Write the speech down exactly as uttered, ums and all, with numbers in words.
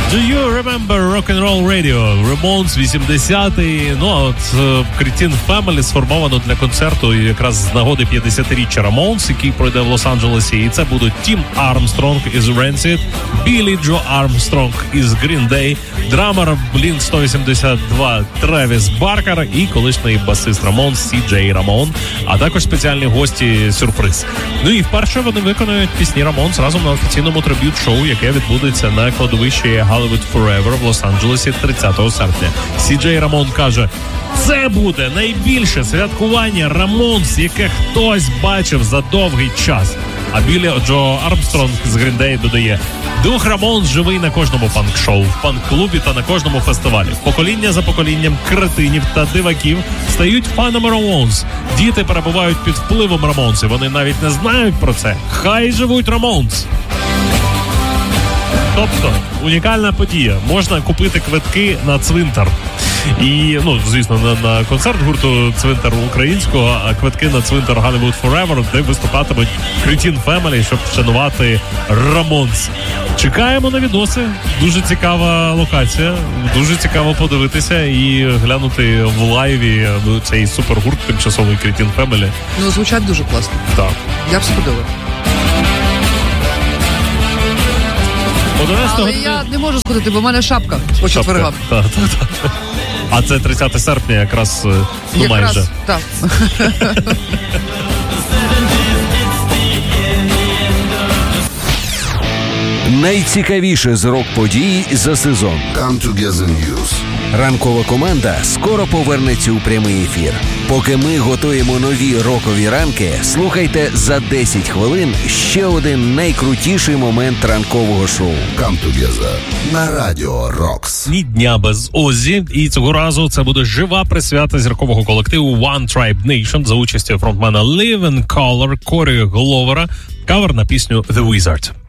Do you remember Rock'n'Roll Radio? Ramones, вісімдесятий. Ну, а от Cretin Family сформовано для концерту якраз з нагоди п'ятдесятиріччя Ramones, який пройде в Лос-Анджелесі. І це будуть Тім Армстронг із Rancid, Біллі Джо Армстронг із Green Day, драмер Блінк сто вісімдесят два Тревіс Баркер і колишній басист Ramones Сі Джей Рамон, а також спеціальні гості сюрприз. Ну і вперше вони виконують пісні Ramones разом на офіційному триб'ют-шоу, яке відбудеться на кладовищі Hollywood Forever в Лос-Анджелесі тридцятого серпня. Сі Джей Рамон каже: це буде найбільше святкування Ramones, яке хтось бачив за довгий час. А Біллі Джо Армстронг з Green Day додає: дух Ramones живий на кожному панк-шоу, в панк-клубі та на кожному фестивалі. Покоління за поколінням кретинів та диваків стають фанами Ramones. Діти перебувають під впливом Ramones, і вони навіть не знають про це. Хай живуть Ramones! Тобто, унікальна подія. Можна купити квитки на цвинтар. І, ну, звісно, на, на концерт гурту «Цвинтар» українського, а квитки на цвинтар Hollywood Forever, де виступатимуть Cretin Family, щоб вшанувати Ramones. Чекаємо на відоси. Дуже цікава локація. Дуже цікаво подивитися і глянути в лайві цей супергурт тимчасовий Cretin Family. Ну, звучать дуже класно. Так. Я б сходила. Але я не можу сходити, бо в мене шапка по четвергам. Так, так, так. А це тридцятого серпня якраз, ну, якраз, майже. Так. Найцікавіше з рок-подій за сезон. Come Together News. Ранкова команда скоро повернеться у прямий ефір. Поки ми готуємо нові рокові ранки, слухайте за десять хвилин ще один найкрутіший момент ранкового шоу. Come Together на Радіо Рокс. Ні дня без Оззі. І цього разу це буде жива присвята зіркового колективу One Tribe Nation за участю фронтмена Living Colour Корі Гловера. Кавер на пісню The Wizard.